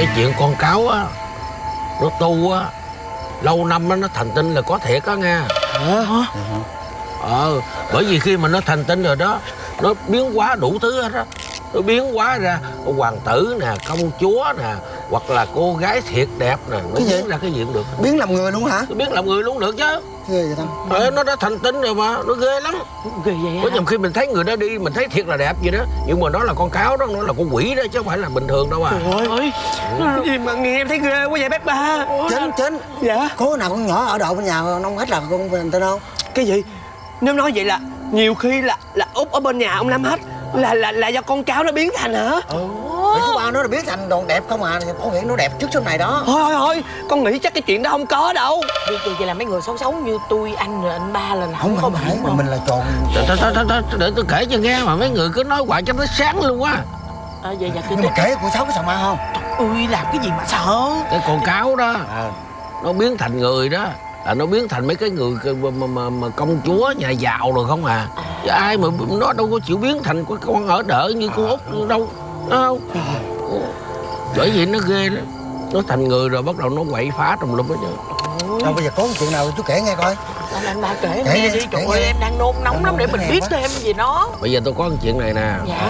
Cái chuyện con cáo á, nó tu á, lâu năm á nó thành tinh là có thiệt á nghe. Hả? Bởi vì khi mà nó thành tinh rồi đó, nó biến hóa đủ thứ hết á. Nó biến hóa ra hoàng tử nè, công chúa nè, hoặc là cô gái thiệt đẹp nè. Nó biến ra cái gì cũng được. Biến làm người luôn hả? Nó biến làm người luôn được chứ. Ghê vậy ta. Nó đã thành tinh rồi mà, nó ghê lắm. Ghê vậy Có hả? nhiều khi mình thấy người đó đi, mình thấy thiệt là đẹp vậy đó, nhưng mà nó là con cáo đó, nó là con quỷ đó chứ không phải là bình thường đâu à. Trời ơi, cái gì mà nghe em thấy ghê quá vậy bác ba? Chính. Dạ. Có nào con nhỏ ở đậu bên nhà ông hết là con tên không? Cái gì? Nếu nói vậy là nhiều khi là Út ở bên nhà ông Năm hết là do con cáo nó biến thành hả? Vậy thứ ba nó là biến thành đòn đẹp không à? Con nghĩ nó đẹp trước sau này đó. Thôi con nghĩ chắc cái chuyện đó không có đâu. Vậy là mấy người xấu xấu như tôi, anh rồi anh ba là Không có phải, mà mình là tròn. Để tôi kể cho nghe mà mấy người cứ nói hoài cho nó sáng luôn á. Vậy Nhưng mà kể của Sáu có sợ ma không? ui làm cái gì mà sợ. Cái con cáo đó nó biến thành người đó là nó biến thành mấy cái người mà công chúa nhà giàu rồi không à. Chứ ai mà nó đâu có chịu biến thành con ở đỡ như con Út đâu, đúng không? Bởi vì nó ghê lắm. Nó thành người rồi bắt đầu nó quậy phá tùm lum hết chứ. Đâu bây giờ có chuyện nào chú kể nghe coi. Anh ba kể nghe đi. Trời ơi em đang nôn nóng lắm để mình biết thêm về nó. Bây giờ tôi có một chuyện này nè. Dạ.